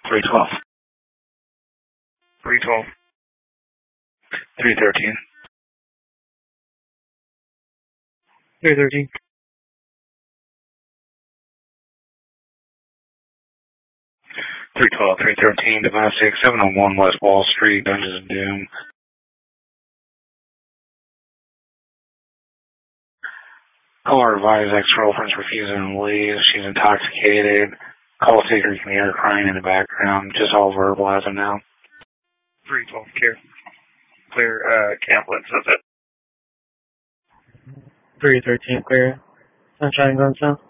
312. 312. 313. 313. 312, 313, domestic, 701 West Wall Street, Dungeons of Doom. Caller advised ex-girlfriend's refusing to leave. She's intoxicated. Call taker, you can hear her crying in the background. Just all verbal as of now. 312, clear, Camplin says it. 313, clear. Sunshine going south.